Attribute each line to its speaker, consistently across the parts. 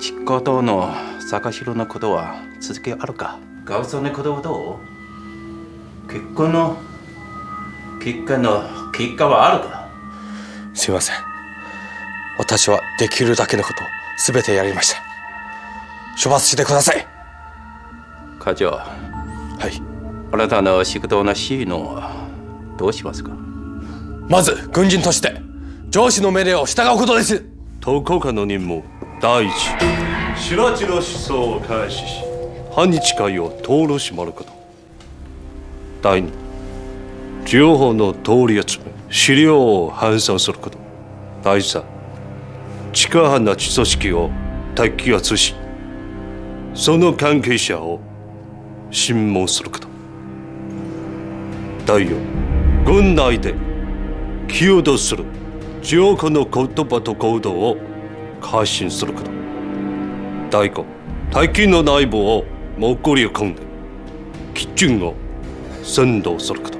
Speaker 1: 事の坂城のことは続きあるか。ガウソのことはどう？結果の結果はあるか。
Speaker 2: すみません。私はできるだけのこと全てやりました。処罰してください。
Speaker 1: 課長。
Speaker 2: はい。
Speaker 1: あなたの仕事のシーンはどうしますか？
Speaker 2: まず軍人として上司の命令を従うことです。
Speaker 3: 投稿課の任務第一、白地の思想を開始し反日会を登録しまること。第二、情報の取り集め資料を編纂すること。第三、地下派ナチ組織を摘発しその関係者を審問すること。第四、軍内で起動する情報の言葉と行動を発信すること。第五、敵の内部を潜り込んで基準を先導すること。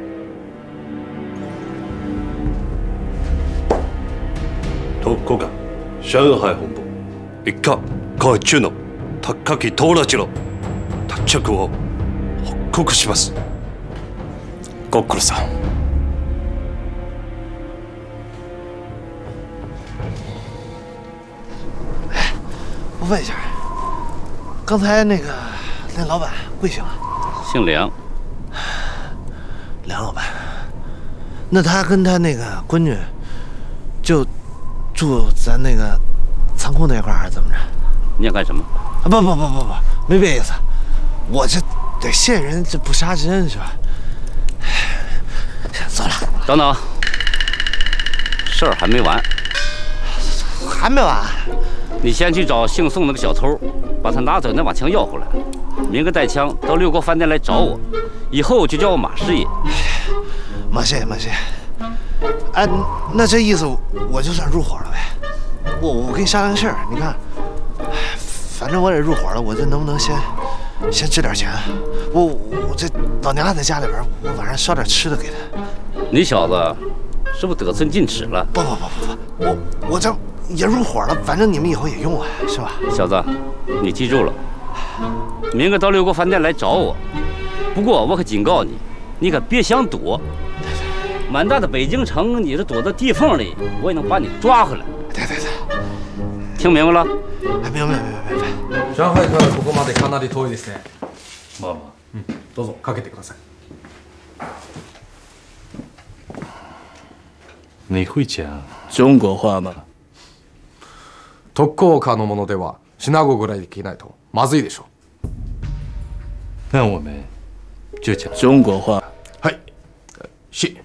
Speaker 3: 特攻が上海本部一課課中の高木徹一郎到着を報告します。
Speaker 2: ご苦労さん。
Speaker 4: 我问一下，刚才那老板贵姓啊？
Speaker 5: 姓梁。
Speaker 4: 梁老板，那他跟他那个闺女就住咱那个仓库那块儿，还是怎么着？
Speaker 5: 你要干什么？
Speaker 4: 啊，不，没别意思，我这得见人这不杀之恩是吧？走了。
Speaker 5: 等等，事儿还没完。
Speaker 4: 还没完？
Speaker 5: 你先去找姓宋那个小偷，把他拿走那把枪要回来。明个带枪到六国饭店来找我，以后就叫我马师爷。
Speaker 4: 马师爷。哎，那这意思我就算入伙了呗。我跟你商量个事儿，你看，反正我也入伙了，我这能不能先支点钱？我这老娘在家里边，我晚上烧点吃的给她。
Speaker 5: 你小子是不是得寸进尺了？
Speaker 4: 不，我这也入伙了，反正你们以后也用我，是吧？
Speaker 5: 小子，你记住了，明个到六国饭店来找我。不过我可警告你，你可别想躲。满大的北京城，你是躲在地缝里，我也能把你抓回来。
Speaker 4: 对，
Speaker 5: 听明白了？
Speaker 4: 哎，明白。
Speaker 6: 上海からここまでかなり遠いですね。
Speaker 3: まあまあ、
Speaker 6: どうぞかけてください。
Speaker 3: 你会讲
Speaker 7: 中国话吗？
Speaker 6: 特攻課のものではシナゴぐらいできないとまずいでしょ。
Speaker 3: 那我们就讲
Speaker 7: 中国话。
Speaker 6: はい。是。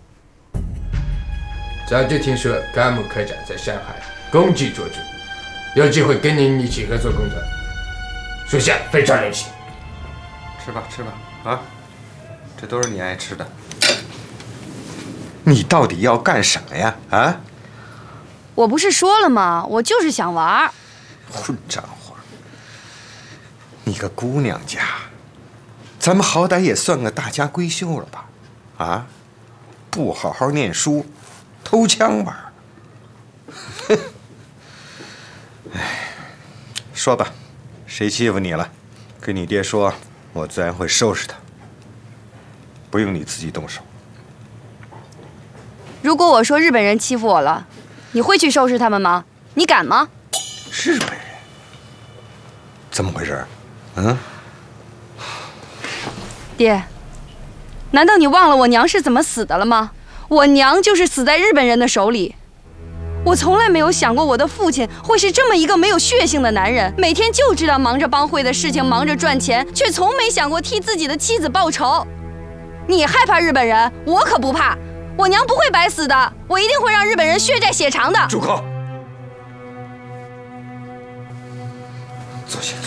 Speaker 6: 在这听说干部科长在上海公祭卓著，有机会跟您一起合作工作，属下非常荣幸。
Speaker 8: 吃吧啊，这都是你爱吃的。你到底要干什么呀？啊！
Speaker 9: 我不是说了吗？我就是想玩。
Speaker 8: 混账话！你个姑娘家，咱们好歹也算个大家闺秀了吧？啊！不好好念书，偷枪玩。哼！哎，说吧，谁欺负你了？跟你爹说，我自然会收拾他，不用你自己动手。
Speaker 9: 如果我说日本人欺负我了，你会去收拾他们吗？你敢吗？
Speaker 8: 日本人？怎么回事？嗯？
Speaker 9: 爹，难道你忘了我娘是怎么死的了吗？我娘就是死在日本人的手里。我从来没有想过我的父亲会是这么一个没有血性的男人，每天就知道忙着帮会的事情，忙着赚钱，却从没想过替自己的妻子报仇。你害怕日本人，我可不怕。我娘不会白死的，我一定会让日本人血债血偿的。
Speaker 8: 住口！坐下。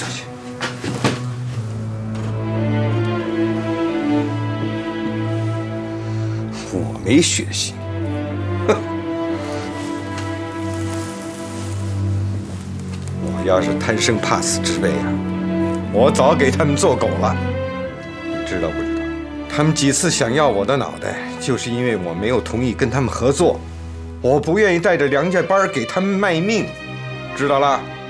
Speaker 8: 我没血性，哼！我要是贪生怕死之辈啊，我早给他们做狗了。你知道不知道？他们几次想要我的脑袋，就是因为我没有同意跟他们合作，我不愿意带着梁家班给他们卖命，知道了？